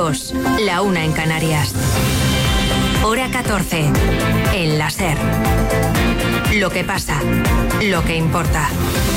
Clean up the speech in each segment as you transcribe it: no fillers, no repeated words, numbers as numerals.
2, la 1 en Canarias. Hora 14, en la SER. Lo que pasa, lo que importa.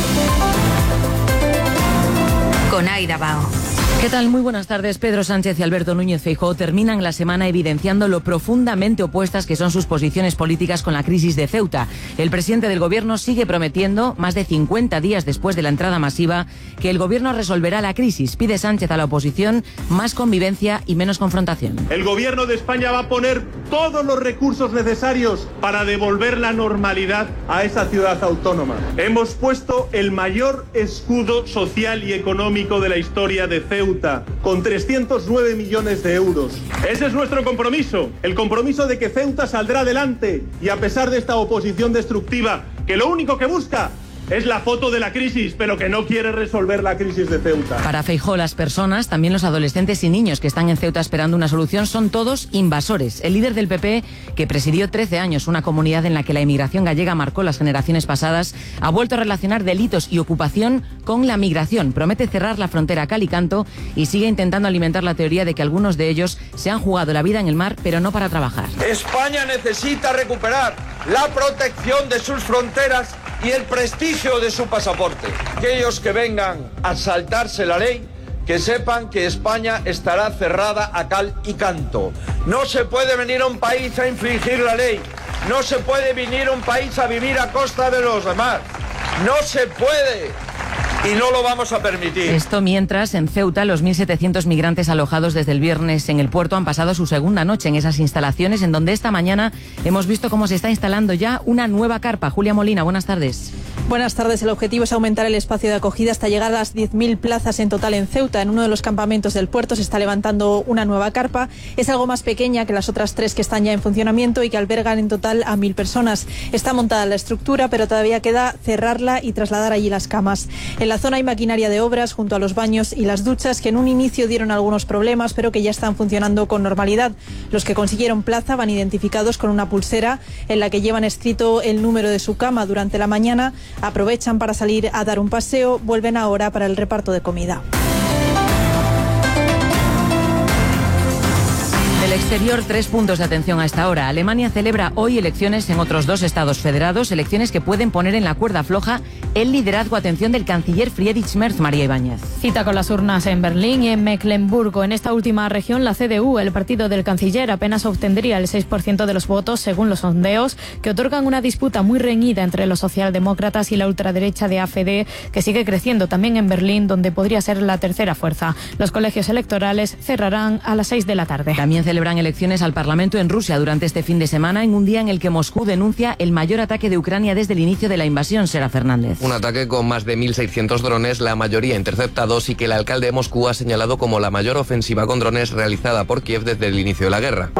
Con Aida Bao. ¿Qué tal? Muy buenas tardes. Pedro Sánchez y Alberto Núñez Feijóo terminan la semana evidenciando lo profundamente opuestas que son sus posiciones políticas con la crisis de Ceuta. El presidente del Gobierno sigue prometiendo, más de 50 días después de la entrada masiva, que el Gobierno resolverá la crisis. Pide Sánchez a la oposición más convivencia y menos confrontación. El Gobierno de España va a poner todos los recursos necesarios para devolver la normalidad a esa ciudad autónoma. Hemos puesto el mayor escudo social y económico de la historia de Ceuta, con 309 millones de euros. Ese es nuestro compromiso, el compromiso de que Ceuta saldrá adelante y a pesar de esta oposición destructiva, que lo único que busca es la foto de la crisis, pero que no quiere resolver la crisis de Ceuta. Para Feijóo, las personas, también los adolescentes y niños que están en Ceuta esperando una solución, son todos invasores. El líder del PP, que presidió 13 años una comunidad en la que la inmigración gallega marcó las generaciones pasadas, ha vuelto a relacionar delitos y ocupación con la migración. Promete cerrar la frontera a cal y canto y sigue intentando alimentar la teoría de que algunos de ellos se han jugado la vida en el mar, pero no para trabajar. España necesita recuperar la protección de sus fronteras y el prestigio de su pasaporte. Aquellos que vengan a saltarse la ley, que sepan que España estará cerrada a cal y canto. No se puede venir a un país a infringir la ley. No se puede venir a un país a vivir a costa de los demás. No se puede. Y no lo vamos a permitir. Esto mientras, en Ceuta, los 1.700 migrantes alojados desde el viernes en el puerto han pasado su segunda noche en esas instalaciones, en donde esta mañana hemos visto cómo se está instalando ya una nueva carpa. Julia Molina, buenas tardes. Buenas tardes. El objetivo es aumentar el espacio de acogida hasta llegar a las 10.000 plazas en total en Ceuta. En uno de los campamentos del puerto se está levantando una nueva carpa. Es algo más pequeña que las otras 3 que están ya en funcionamiento y que albergan en total a 1.000 personas. Está montada la estructura, pero todavía queda cerrarla y trasladar allí las camas. En la zona hay maquinaria de obras junto a los baños y las duchas que en un inicio dieron algunos problemas, pero que ya están funcionando con normalidad. Los que consiguieron plaza van identificados con una pulsera en la que llevan escrito el número de su cama. Durante la mañana aprovechan para salir a dar un paseo, vuelven ahora para el reparto de comida. Del exterior, 3 puntos de atención a esta hora. Alemania celebra hoy elecciones en otros 2 estados federados, elecciones que pueden poner en la cuerda floja el liderazgo, atención, del canciller Friedrich Merz. María Ibáñez. Cita con las urnas en Berlín y en Mecklemburgo. En esta última región, la CDU, el partido del canciller, apenas obtendría el 6% de los votos, según los sondeos, que otorgan una disputa muy reñida entre los socialdemócratas y la ultraderecha de AfD, que sigue creciendo también en Berlín, donde podría ser la tercera fuerza. Los colegios electorales cerrarán a las 6 de la tarde. También celebran elecciones al Parlamento en Rusia durante este fin de semana, en un día en el que Moscú denuncia el mayor ataque de Ucrania desde el inicio de la invasión. Sera Fernández. Un ataque con más de 1.600 drones, la mayoría interceptados, y que el alcalde de Moscú ha señalado como la mayor ofensiva con drones realizada por Kiev desde el inicio de la guerra.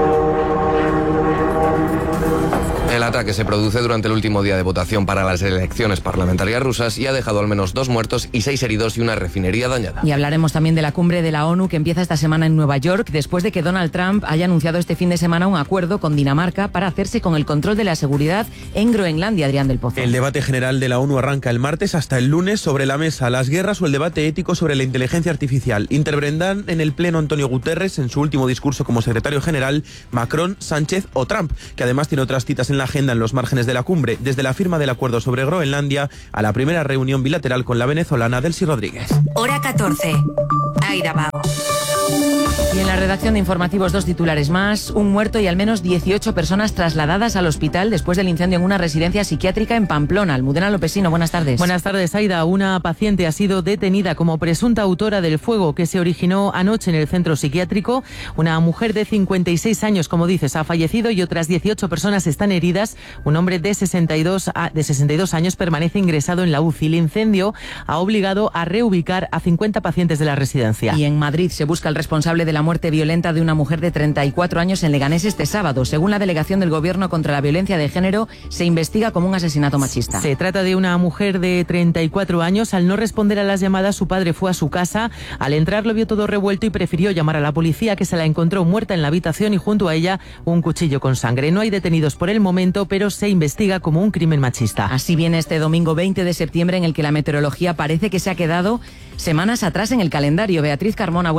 El ataque se produce durante el último día de votación para las elecciones parlamentarias rusas y ha dejado al menos 2 muertos y 6 heridos y una refinería dañada. Y hablaremos también de la cumbre de la ONU que empieza esta semana en Nueva York, después de que Donald Trump haya anunciado este fin de semana un acuerdo con Dinamarca para hacerse con el control de la seguridad en Groenlandia. Adrián del Pozo. El debate general de la ONU arranca el martes hasta el lunes. Sobre la mesa, las guerras o el debate ético sobre la inteligencia artificial. Intervendrán en el pleno Antonio Guterres en su último discurso como secretario general, Macron, Sánchez o Trump, que además tiene otras citas en la agenda en los márgenes de la cumbre, desde la firma del acuerdo sobre Groenlandia a la primera reunión bilateral con la venezolana Delcy Rodríguez. Hora 14. Aida Bao. Y en la redacción de informativos, 2 titulares más. Un muerto y al menos 18 personas trasladadas al hospital después del incendio en una residencia psiquiátrica en Pamplona. Almudena Lopesino, buenas tardes. Buenas tardes, Aida. Una paciente ha sido detenida como presunta autora del fuego que se originó anoche en el centro psiquiátrico. Una mujer de 56 años, como dices, ha fallecido y otras 18 personas están heridas. Un hombre de 62 años permanece ingresado en la UCI. El incendio ha obligado a reubicar a 50 pacientes de la residencia. Y en Madrid se busca el responsable de la muerte violenta de una mujer de 34 años en Leganés este sábado. Según la delegación del Gobierno contra la violencia de género, se investiga como un asesinato machista. Se trata de una mujer de 34 años. Al no responder a las llamadas, su padre fue a su casa. Al entrar lo vio todo revuelto y prefirió llamar a la policía, que se la encontró muerta en la habitación y junto a ella un cuchillo con sangre. No hay detenidos por el momento, pero se investiga como un crimen machista. Así viene este domingo 20 de septiembre, en el que la meteorología parece que se ha quedado semanas atrás en el calendario. Beatriz Carmona, buenas tardes.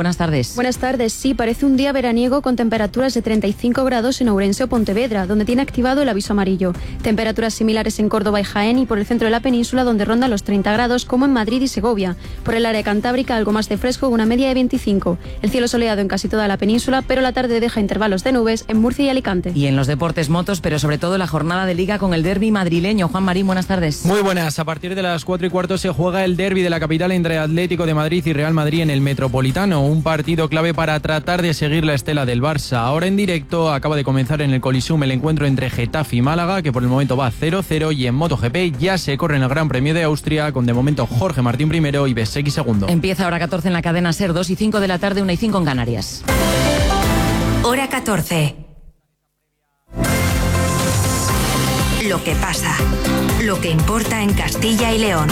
Buenas tardes. Sí, parece un día veraniego con temperaturas de 35 grados en Ourense o Pontevedra, donde tiene activado el aviso amarillo. Temperaturas similares en Córdoba y Jaén y por el centro de la península, donde ronda los 30 grados, como en Madrid y Segovia. Por el área cantábrica, algo más de fresco, una media de 25. El cielo soleado en casi toda la península, pero la tarde deja intervalos de nubes en Murcia y Alicante. Y en los deportes, motos, pero sobre todo la jornada de Liga con el derbi madrileño. Juan Marín, buenas tardes. Muy buenas. A partir de las 4:15 se juega el derbi de la capital entre Atlético de Madrid y Real Madrid en el Metropolitano. Un partido clave para tratar de seguir la estela del Barça. Ahora en directo acaba de comenzar en el Coliseum el encuentro entre Getafe y Málaga, que por el momento va 0-0, y en MotoGP ya se corre en el Gran Premio de Austria con de momento Jorge Martín primero y Bezzecchi segundo. Empieza hora 14 en la cadena SER, 2:05 de la tarde, 1:05 en Canarias. Hora 14. Lo que pasa, lo que importa en Castilla y León.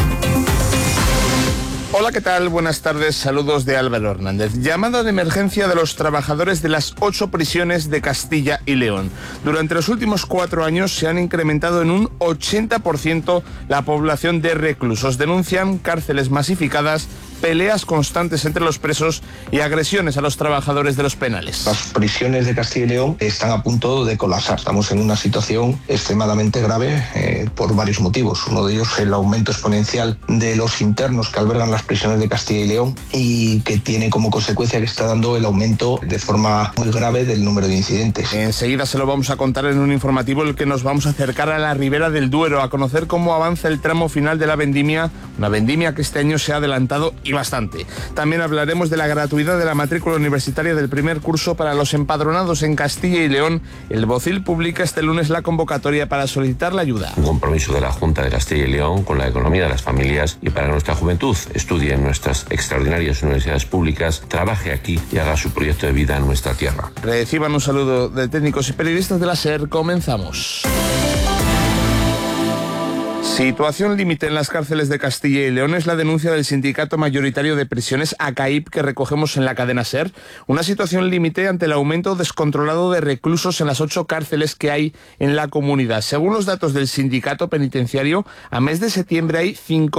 Hola, ¿qué tal? Buenas tardes, saludos de Álvaro Hernández. Llamada de emergencia de los trabajadores de las 8 prisiones de Castilla y León. Durante los últimos 4 años se han incrementado en un 80% la población de reclusos. Denuncian cárceles masificadas, peleas constantes entre los presos y agresiones a los trabajadores de los penales. Las prisiones de Castilla y León están a punto de colapsar. Estamos en una situación extremadamente grave por varios motivos. Uno de ellos es el aumento exponencial de los internos que albergan las prisiones de Castilla y León y que tiene como consecuencia que está dando el aumento de forma muy grave del número de incidentes. Enseguida se lo vamos a contar en un informativo en el que nos vamos a acercar a la Ribera del Duero a conocer cómo avanza el tramo final de la vendimia, una vendimia que este año se ha adelantado y bastante. También hablaremos de la gratuidad de la matrícula universitaria del primer curso para los empadronados en Castilla y León. El Bocil publica este lunes la convocatoria para solicitar la ayuda. Un compromiso de la Junta de Castilla y León con la economía de las familias y para nuestra juventud. Estudie en nuestras extraordinarias universidades públicas, trabaje aquí y haga su proyecto de vida en nuestra tierra. Reciban un saludo de técnicos y periodistas de la SER. Comenzamos. Situación límite en las cárceles de Castilla y León es la denuncia del sindicato mayoritario de prisiones ACAIP que recogemos en la cadena SER. Una situación límite ante el aumento descontrolado de reclusos en las 8 cárceles que hay en la comunidad. Según los datos del sindicato penitenciario, a mes de septiembre hay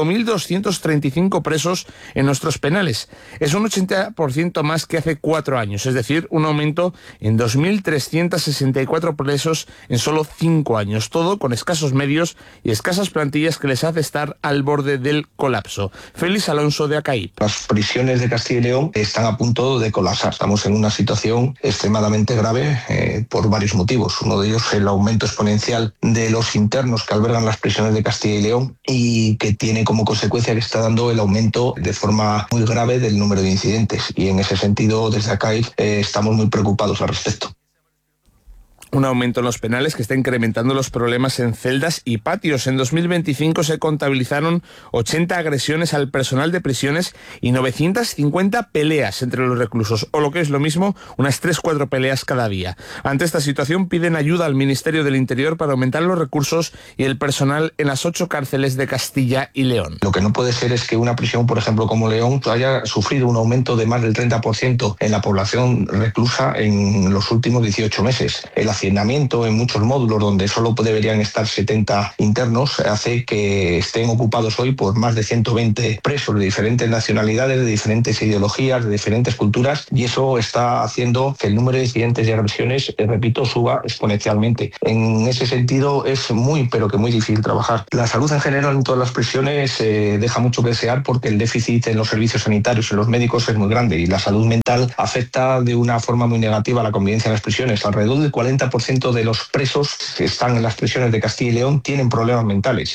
5.235 presos en nuestros penales. Es un 80% más que hace 4 años, es decir, un aumento en 2.364 presos en solo 5 años. Todo con escasos medios y escasas plantillas que les hace estar al borde del colapso. Félix Alonso de ACAIP. Las prisiones de Castilla y León están a punto de colapsar. Estamos en una situación extremadamente grave por varios motivos. Uno de ellos es el aumento exponencial de los internos que albergan las prisiones de Castilla y León y que tiene como consecuencia que está dando el aumento de forma muy grave del número de incidentes. Y en ese sentido, desde ACAIP estamos muy preocupados al respecto. Un aumento en los penales que está incrementando los problemas en celdas y patios. En 2025 se contabilizaron 80 agresiones al personal de prisiones y 950 peleas entre los reclusos, o lo que es lo mismo, unas 3-4 peleas cada día. Ante esta situación piden ayuda al Ministerio del Interior para aumentar los recursos y el personal en las 8 cárceles de Castilla y León. Lo que no puede ser es que una prisión, por ejemplo, como León, haya sufrido un aumento de más del 30% en la población reclusa en los últimos 18 meses. El hacinamiento en muchos módulos donde solo deberían estar 70 internos hace que estén ocupados hoy por más de 120 presos de diferentes nacionalidades, de diferentes ideologías, de diferentes culturas, y eso está haciendo que el número de incidentes y agresiones, repito, suba exponencialmente. En ese sentido es muy, pero que muy difícil trabajar. La salud en general en todas las prisiones deja mucho que desear porque el déficit en los servicios sanitarios y en los médicos es muy grande y la salud mental afecta de una forma muy negativa a la convivencia en las prisiones. Alrededor del 40% de los presos que están en las prisiones de Castilla y León tienen problemas mentales.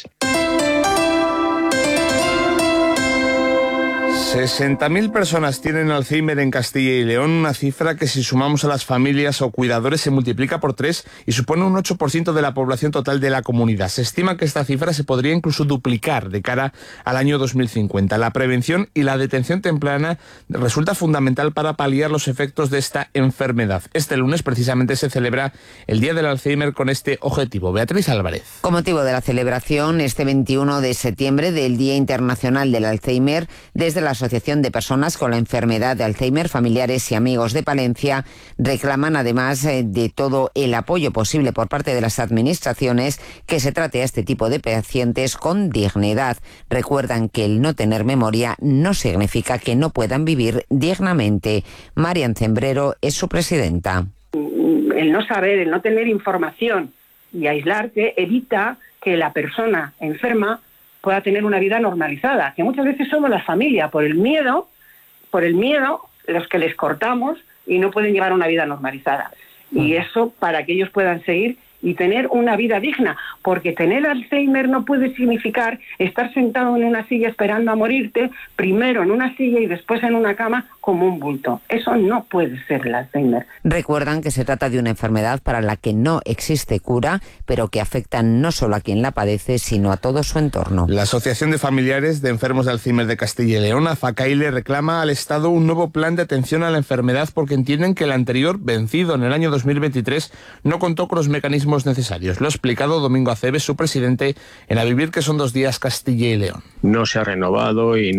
60.000 personas tienen Alzheimer en Castilla y León, una cifra que si sumamos a las familias o cuidadores se multiplica por 3 y supone un 8% de la población total de la comunidad. Se estima que esta cifra se podría incluso duplicar de cara al año 2050. La prevención y la detención temprana resulta fundamental para paliar los efectos de esta enfermedad. Este lunes precisamente se celebra el Día del Alzheimer con este objetivo. Beatriz Álvarez. Con motivo de la celebración este 21 de septiembre del Día Internacional del Alzheimer, desde las Asociación de Personas con la Enfermedad de Alzheimer, familiares y amigos de Palencia reclaman, además de todo el apoyo posible por parte de las administraciones, que se trate a este tipo de pacientes con dignidad. Recuerdan que el no tener memoria no significa que no puedan vivir dignamente. Marian Cembrero es su presidenta. El no saber, el no tener información y aislarte evita que la persona enferma pueda tener una vida normalizada, que muchas veces somos la familia, por el miedo, los que les cortamos y no pueden llevar una vida normalizada. Y eso para que ellos puedan seguir y tener una vida digna, porque tener Alzheimer no puede significar estar sentado en una silla esperando a morirte, primero en una silla y después en una cama como un bulto. Eso no puede ser el Alzheimer. Recuerdan que se trata de una enfermedad para la que no existe cura, pero que afecta no solo a quien la padece, sino a todo su entorno. La Asociación de Familiares de Enfermos de Alzheimer de Castilla y León, AFACAILE, reclama al Estado un nuevo plan de atención a la enfermedad porque entienden que el anterior, vencido en el año 2023, no contó con los mecanismos necesarios. Lo ha explicado Domingo Aceves, su presidente, en A Vivir, que son 2 días, Castilla y León. No se ha renovado y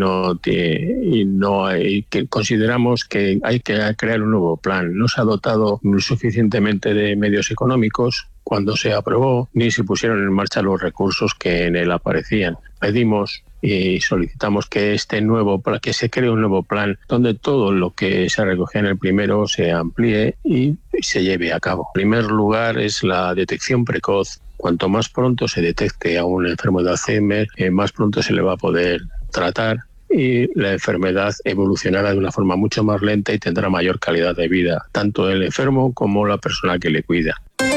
consideramos que hay que crear un nuevo plan. No se ha dotado suficientemente de medios económicos cuando se aprobó, ni se pusieron en marcha los recursos que en él aparecían. Pedimos y solicitamos que que se cree un nuevo plan donde todo lo que se recogía en el primero se amplíe y se lleve a cabo. En primer lugar es la detección precoz. Cuanto más pronto se detecte a un enfermo de Alzheimer, más pronto se le va a poder tratar y la enfermedad evolucionará de una forma mucho más lenta y tendrá mayor calidad de vida, tanto el enfermo como la persona que le cuida.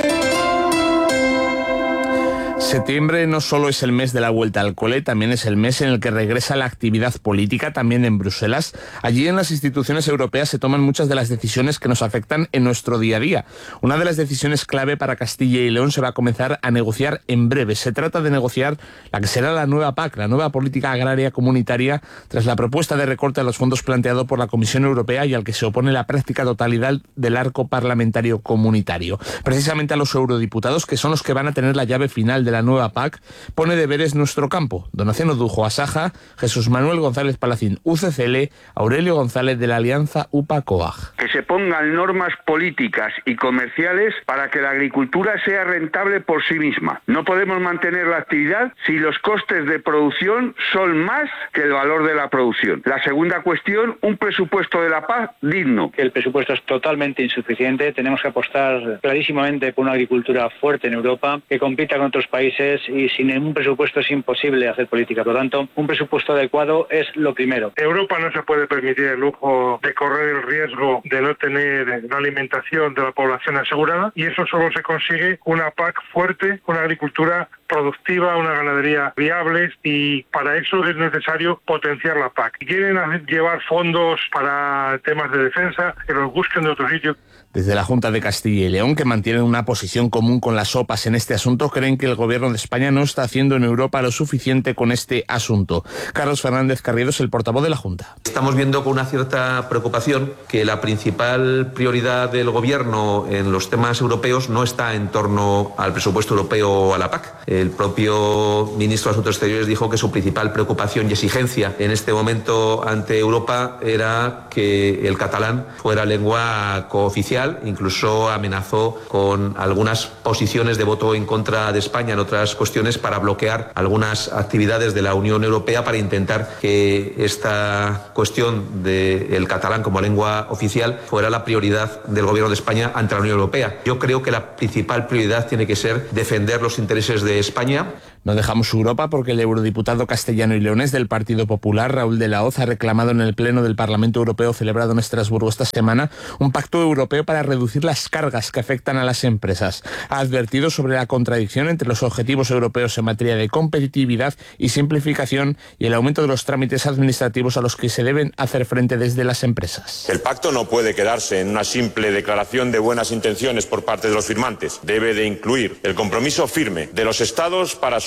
Septiembre no solo es el mes de la vuelta al cole, también es el mes en el que regresa la actividad política, también en Bruselas. Allí en las instituciones europeas se toman muchas de las decisiones que nos afectan en nuestro día a día. Una de las decisiones clave para Castilla y León se va a comenzar a negociar en breve. Se trata de negociar la que será la nueva PAC, la nueva Política Agraria Comunitaria, tras la propuesta de recorte a los fondos planteado por la Comisión Europea y al que se opone la práctica totalidad del arco parlamentario comunitario. Precisamente a los eurodiputados, que son los que van a tener la llave final de la nueva PAC, pone deberes nuestro campo. Donación Odujo, Asaja, Jesús Manuel González Palacín, UCCL, Aurelio González de la Alianza UPA-COAG. Que se pongan normas políticas y comerciales para que la agricultura sea rentable por sí misma. No podemos mantener la actividad si los costes de producción son más que el valor de la producción. La segunda cuestión, un presupuesto de la PAC digno. El presupuesto es totalmente insuficiente. Tenemos que apostar clarísimamente por una agricultura fuerte en Europa que compita con otros países y sin un presupuesto es imposible hacer política. Por lo tanto, un presupuesto adecuado es lo primero. Europa no se puede permitir el lujo de correr el riesgo de no tener la alimentación de la población asegurada y eso solo se consigue una PAC fuerte, una agricultura productiva, una ganadería viable y para eso es necesario potenciar la PAC. Si quieren llevar fondos para temas de defensa, que los busquen de otro sitio. Desde la Junta de Castilla y León, que mantienen una posición común con las OPAs en este asunto, creen que el Gobierno de España no está haciendo en Europa lo suficiente con este asunto. Carlos Fernández Carriedo es el portavoz de la Junta. Estamos viendo con una cierta preocupación que la principal prioridad del Gobierno en los temas europeos no está en torno al presupuesto europeo o a la PAC. El propio ministro de Asuntos Exteriores dijo que su principal preocupación y exigencia en este momento ante Europa era que el catalán fuera lengua cooficial. Incluso amenazó con algunas posiciones de voto en contra de España en otras cuestiones para bloquear algunas actividades de la Unión Europea para intentar que esta cuestión del catalán como lengua oficial fuera la prioridad del Gobierno de España ante la Unión Europea. Yo creo que la principal prioridad tiene que ser defender los intereses de España. No dejamos Europa porque el eurodiputado castellano y leonés del Partido Popular, Raúl de la Hoz, ha reclamado en el Pleno del Parlamento Europeo celebrado en Estrasburgo esta semana un pacto europeo para reducir las cargas que afectan a las empresas. Ha advertido sobre la contradicción entre los objetivos europeos en materia de competitividad y simplificación y el aumento de los trámites administrativos a los que se deben hacer frente desde las empresas. El pacto no puede quedarse en una simple declaración de buenas intenciones por parte de los firmantes. Debe de incluir el compromiso firme de los Estados para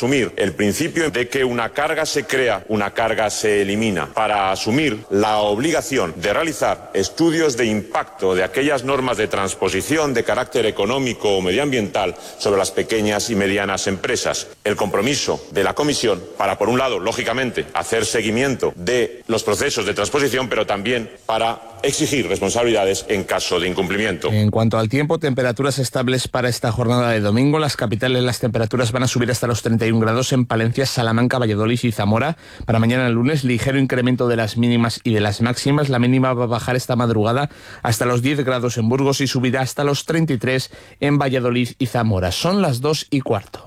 asumir el principio de que una carga se crea, una carga se elimina, para asumir la obligación de realizar estudios de impacto de aquellas normas de transposición de carácter económico o medioambiental sobre las pequeñas y medianas empresas. El compromiso de la Comisión para, por un lado, lógicamente, hacer seguimiento de los procesos de transposición, pero también para exigir responsabilidades en caso de incumplimiento. En cuanto al tiempo, temperaturas estables para esta jornada de domingo. Las capitales, las temperaturas van a subir hasta los 31 grados en Palencia, Salamanca, Valladolid y Zamora. Para mañana lunes, ligero incremento de las mínimas y de las máximas. La mínima va a bajar esta madrugada hasta los 10 grados en Burgos y subirá hasta los 33 en Valladolid y Zamora. Son las 2:15.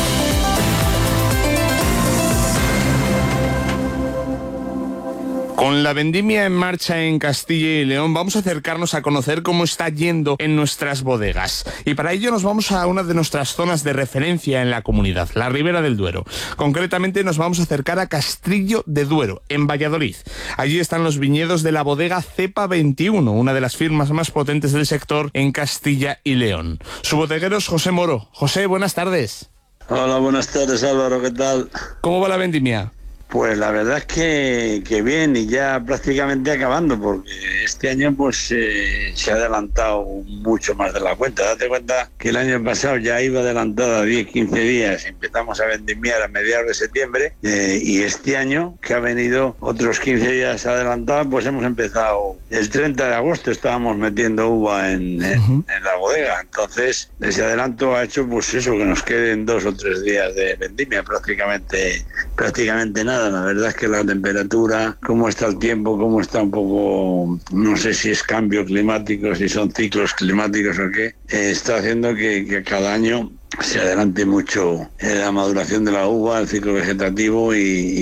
Con la vendimia en marcha en Castilla y León, vamos a acercarnos a conocer cómo está yendo en nuestras bodegas. Y para ello nos vamos a una de nuestras zonas de referencia en la comunidad, la Ribera del Duero. Concretamente nos vamos a acercar a Castrillo de Duero, en Valladolid. Allí están los viñedos de la bodega Cepa 21, una de las firmas más potentes del sector en Castilla y León. Su bodeguero es José Moro. José, buenas tardes. Hola, buenas tardes, Álvaro, ¿qué tal? ¿Cómo va la vendimia? Pues la verdad es que bien, y ya prácticamente acabando, porque este año pues se ha adelantado mucho más de la cuenta. Date cuenta que el año pasado ya iba adelantada 10-15 días, empezamos a vendimiar a mediados de septiembre, y este año, que ha venido otros 15 días adelantados, pues hemos empezado el 30 de agosto, estábamos metiendo uva en la bodega. Entonces ese adelanto ha hecho pues eso, que nos queden 2 o 3 días de vendimia, prácticamente nada. La verdad es que la temperatura, cómo está el tiempo, cómo está un poco, no sé si es cambio climático, si son ciclos climáticos o qué, está haciendo que cada año se adelante mucho la maduración de la uva, el ciclo vegetativo,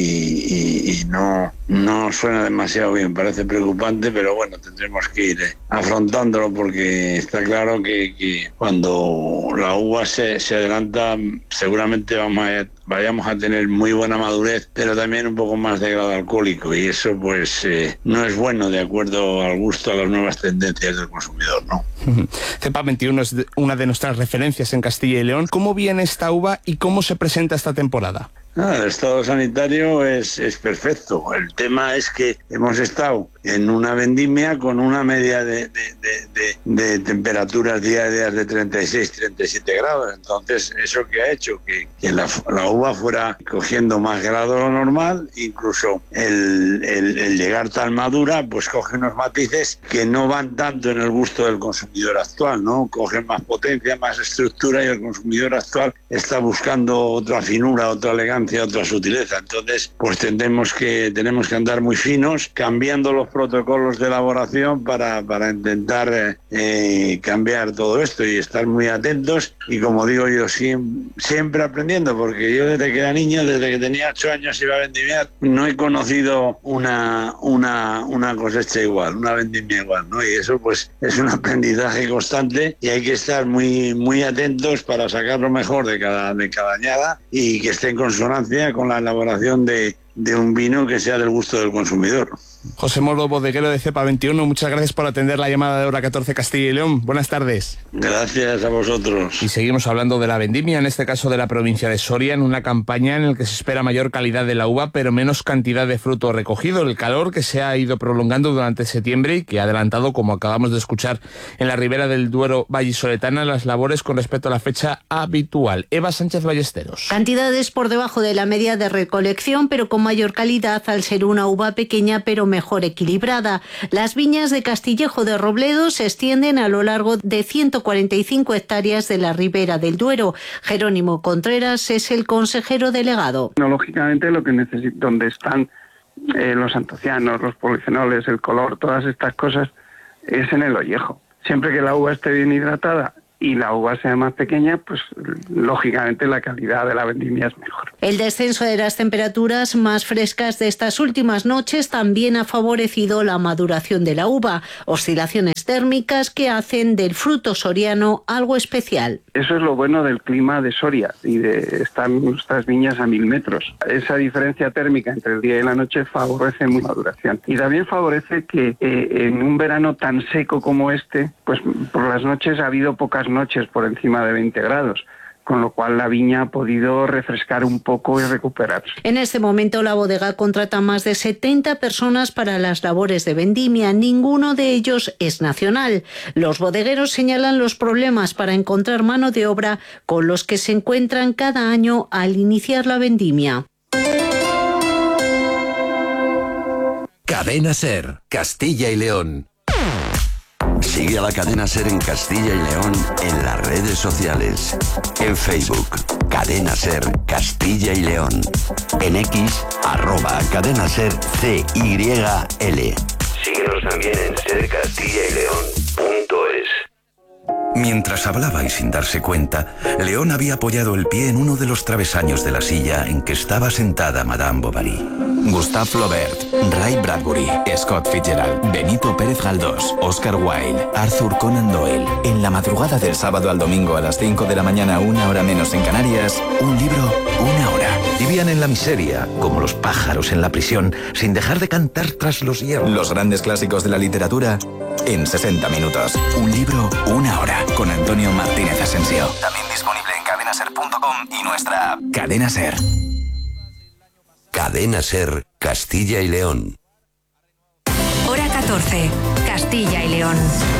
y no suena demasiado bien. Parece preocupante, pero bueno, tendremos que ir afrontándolo, porque está claro que cuando la uva se adelanta, seguramente vayamos a tener muy buena madurez, pero también un poco más de grado alcohólico, y eso pues no es bueno de acuerdo al gusto, a las nuevas tendencias del consumidor, ¿no? Cepa 21 es una de nuestras referencias en Castilla y León. ¿Cómo viene esta uva y cómo se presenta esta temporada? El estado sanitario es perfecto. El tema es que hemos estado en una vendimia con una media de temperaturas diarias de 36-37 grados. Entonces, ¿eso que ha hecho? Que la uva fuera cogiendo más grado de lo normal. Incluso el llegar tan madura, pues coge unos matices que no van tanto en el gusto del consumidor actual, ¿no? Coge más potencia, más estructura, y el consumidor actual está buscando otra finura, otra elegancia, otra sutileza. Entonces, pues tenemos que andar muy finos, cambiando los protocolos de elaboración para intentar cambiar todo esto, y estar muy atentos. Y como digo yo, siempre aprendiendo, porque yo desde que era niño, desde que tenía 8 años, iba a vendimiar, no he conocido una cosecha igual, una vendimia igual, ¿no? Y eso pues es un aprendizaje constante, y hay que estar muy, muy atentos para sacar lo mejor de cada añada, y que esté en consonancia con la elaboración de un vino que sea del gusto del consumidor. José Moro, bodeguero de Cepa 21, muchas gracias por atender la llamada de Hora 14 Castilla y León. Buenas tardes. Gracias a vosotros. Y seguimos hablando de la vendimia, en este caso de la provincia de Soria, en una campaña en la que se espera mayor calidad de la uva, pero menos cantidad de fruto recogido. El calor que se ha ido prolongando durante septiembre y que ha adelantado, como acabamos de escuchar, en la Ribera del Duero vallisoletana, las labores con respecto a la fecha habitual. Eva Sánchez Ballesteros. Cantidades por debajo de la media de recolección, pero con mayor calidad al ser una uva pequeña pero mejor equilibrada. Las viñas de Castillejo de Robledo se extienden a lo largo de 145 hectáreas de la Ribera del Duero. Jerónimo Contreras es el consejero delegado. Lógicamente lo que donde están los antocianos, los polifenoles, el color, todas estas cosas, es en el ollejo. Siempre que la uva esté bien hidratada y la uva sea más pequeña, pues lógicamente la calidad de la vendimia es mejor. El descenso de las temperaturas más frescas de estas últimas noches también ha favorecido la maduración de la uva, oscilaciones térmicas que hacen del fruto soriano algo especial. Eso es lo bueno del clima de Soria y están nuestras viñas a 1000 metros. Esa diferencia térmica entre el día y la noche favorece mucho la maduración. Y también favorece que en un verano tan seco como este, pues por las noches ha habido pocas noches por encima de 20 grados, con lo cual la viña ha podido refrescar un poco y recuperarse. En este momento la bodega contrata más de 70 personas para las labores de vendimia. Ninguno de ellos es nacional. Los bodegueros señalan los problemas para encontrar mano de obra con los que se encuentran cada año al iniciar la vendimia. Cadena SER, Castilla y León. Sigue a la Cadena SER en Castilla y León en las redes sociales. En Facebook, Cadena SER Castilla y León. En X, @Cadena SER CYL. Síguenos también en sercastillaYleón.es. Mientras hablaba y sin darse cuenta, León había apoyado el pie en uno de los travesaños de la silla en que estaba sentada Madame Bovary. Gustave Flaubert, Ray Bradbury, Scott Fitzgerald, Benito Pérez Galdós, Oscar Wilde, Arthur Conan Doyle. En la madrugada del sábado al domingo a las 5 de la mañana, 1 hora menos en Canarias, un libro, 1 hora. Vivían en la miseria, como los pájaros en la prisión, sin dejar de cantar tras los hierros. Los grandes clásicos de la literatura en 60 minutos. Un libro, 1 hora. Con Antonio Martínez Asensio. También disponible en cadenaser.com y nuestra app. Cadena SER. Cadena SER, Castilla y León. Hora 14, Castilla y León.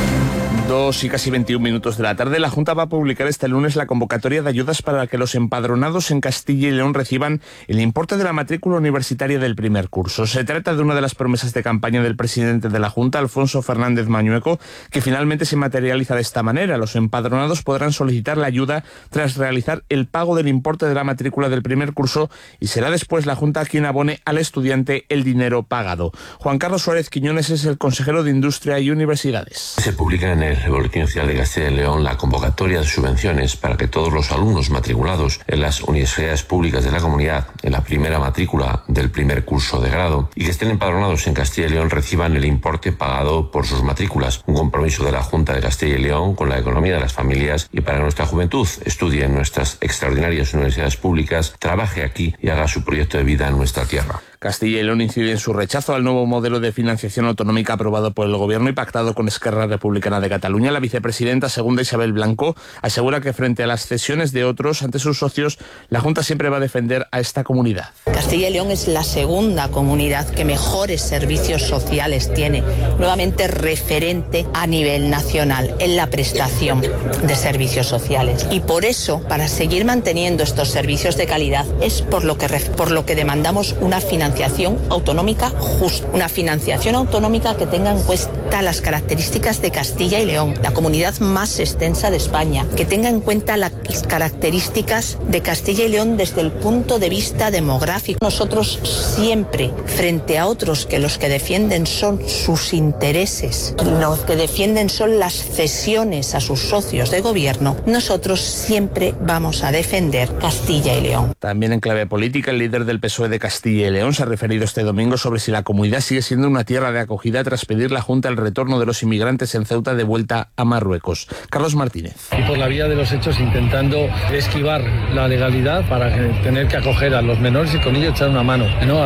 2 y casi 21 minutos de la tarde, la Junta va a publicar este lunes la convocatoria de ayudas para que los empadronados en Castilla y León reciban el importe de la matrícula universitaria del primer curso. Se trata de una de las promesas de campaña del presidente de la Junta, Alfonso Fernández Mañueco, que finalmente se materializa de esta manera. Los empadronados podrán solicitar la ayuda tras realizar el pago del importe de la matrícula del primer curso y será después la Junta quien abone al estudiante el dinero pagado. Juan Carlos Suárez Quiñones es el consejero de Industria y Universidades. Se publica en el Boletín Oficial de Castilla y León la convocatoria de subvenciones para que todos los alumnos matriculados en las universidades públicas de la comunidad en la primera matrícula del primer curso de grado y que estén empadronados en Castilla y León reciban el importe pagado por sus matrículas. Un compromiso de la Junta de Castilla y León con la economía de las familias y para que nuestra juventud estudie en nuestras extraordinarias universidades públicas, trabaje aquí y haga su proyecto de vida en nuestra tierra. Castilla y León incide en su rechazo al nuevo modelo de financiación autonómica aprobado por el Gobierno y pactado con Esquerra Republicana de Cataluña. La vicepresidenta segunda Isabel Blanco asegura que frente a las cesiones de otros ante sus socios, la Junta siempre va a defender a esta comunidad. Castilla y León es la segunda comunidad que mejores servicios sociales tiene, nuevamente referente a nivel nacional en la prestación de servicios sociales. Y por eso, para seguir manteniendo estos servicios de calidad, es por lo que demandamos una financiación autonómica justa, una financiación autonómica que tenga en cuenta las características de Castilla y León, la comunidad más extensa de España, que tenga en cuenta las características de Castilla y León desde el punto de vista demográfico. Nosotros siempre, frente a otros que los que defienden son sus intereses, los que defienden son las cesiones a sus socios de gobierno, nosotros siempre vamos a defender Castilla y León. También en clave política, el líder del PSOE de Castilla y León se ha referido este domingo sobre si la comunidad sigue siendo una tierra de acogida tras pedir la Junta el retorno de los inmigrantes en Ceuta de vuelta a Marruecos. Carlos Martínez. Y por la vía de los hechos intentando esquivar la legalidad para tener que acoger a los menores y con ello echar una mano, ¿no?,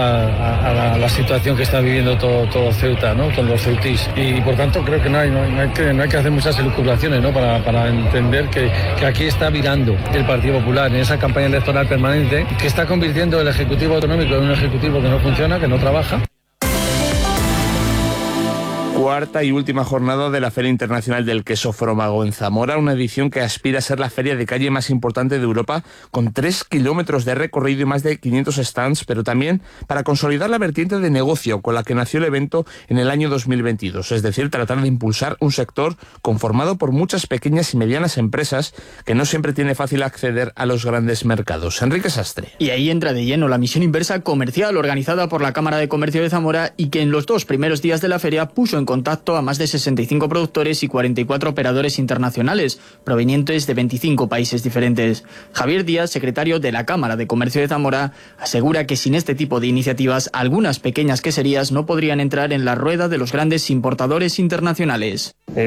a la situación que está viviendo todo Ceuta, ¿no?, con los ceutís. Y por tanto creo que no hay que hacer muchas elucubraciones, ¿no?, para entender que aquí está virando el Partido Popular en esa campaña electoral permanente que está convirtiendo el Ejecutivo Autonómico en un Ejecutivo que no funciona, que no trabaja. Cuarta y última jornada de la Feria Internacional del Queso Frómago en Zamora, una edición que aspira a ser la feria de calle más importante de Europa, con 3 kilómetros de recorrido y más de 500 stands, pero también para consolidar la vertiente de negocio con la que nació el evento en el año 2022, es decir, tratar de impulsar un sector conformado por muchas pequeñas y medianas empresas que no siempre tiene fácil acceder a los grandes mercados. Enrique Sastre. Y ahí entra de lleno la misión inversa comercial organizada por la Cámara de Comercio de Zamora y que en los 2 primeros días de la feria puso en contacto a más de 65 productores y 44 operadores internacionales, provenientes de 25 países diferentes. Javier Díaz, secretario de la Cámara de Comercio de Zamora, asegura que sin este tipo de iniciativas, algunas pequeñas queserías no podrían entrar en la rueda de los grandes importadores internacionales.